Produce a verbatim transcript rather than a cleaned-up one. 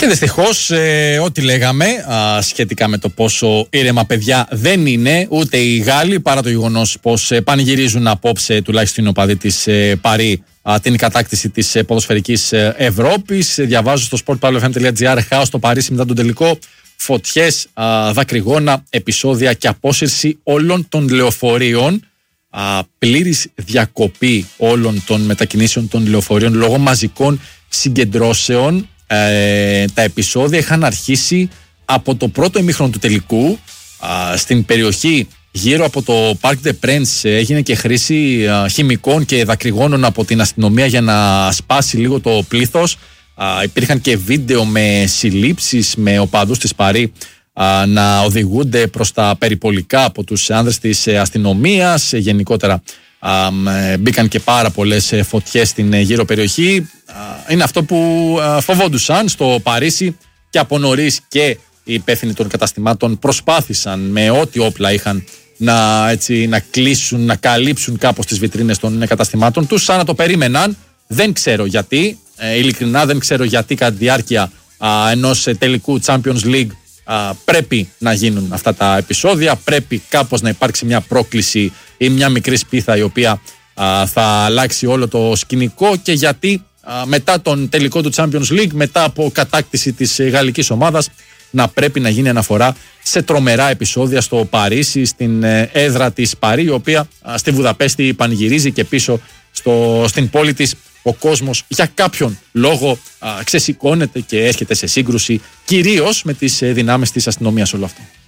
Και δυστυχώς ε, ό,τι λέγαμε α, σχετικά με το πόσο ήρεμα παιδιά δεν είναι ούτε οι Γάλλοι, παρά το γεγονός πως ε, πανηγυρίζουν απόψε, τουλάχιστον οι οπαδοί της ε, Παρί, α, την κατάκτηση της ε, ποδοσφαιρικής ε, Ευρώπης. Ε, διαβάζω στο sportpavlofm.gr χάος στο Παρίσι μετά τον τελικό, φωτιές, α, δακρυγόνα, επεισόδια και απόσυρση όλων των λεωφορείων. Α, πλήρης διακοπή όλων των μετακινήσεων των λεωφορείων λόγω μαζικών συγκεντρώσεων. Ε, τα επεισόδια είχαν αρχίσει από το πρώτο ημίχρονο του τελικού. Α, στην περιοχή γύρω από το Parc des Princes έγινε και χρήση α, χημικών και δακρυγόνων από την αστυνομία για να σπάσει λίγο το πλήθος. Α, υπήρχαν και βίντεο με συλλήψεις, με οπαδούς της Παρί α, να οδηγούνται προς τα περιπολικά από τους άνδρες της αστυνομίας. Γενικότερα α, μπήκαν και πάρα πολλές φωτιές στην γύρω περιοχή. Είναι αυτό που φοβόντουσαν στο Παρίσι και από νωρίς, και οι υπεύθυνοι των καταστημάτων προσπάθησαν με ό,τι όπλα είχαν να, έτσι, να κλείσουν, να καλύψουν κάπως τις βιτρίνες των καταστημάτων τους, σαν να το περίμεναν. Δεν ξέρω γιατί, ε, ειλικρινά δεν ξέρω γιατί κατά τη διάρκεια α, ενός τελικού Champions League α, πρέπει να γίνουν αυτά τα επεισόδια, πρέπει κάπως να υπάρξει μια πρόκληση ή μια μικρή σπίθα η οποία α, θα αλλάξει όλο το σκηνικό, και γιατί μετά τον τελικό του Champions League, μετά από κατάκτηση της γαλλικής ομάδας, να πρέπει να γίνει αναφορά σε τρομερά επεισόδια στο Παρίσι, στην έδρα της Παρί, η οποία στη Βουδαπέστη πανηγυρίζει, και πίσω στο, στην πόλη της ο κόσμος για κάποιον λόγο α, ξεσηκώνεται και έρχεται σε σύγκρουση, κυρίως με τις δυνάμεις της αστυνομίας όλο αυτό.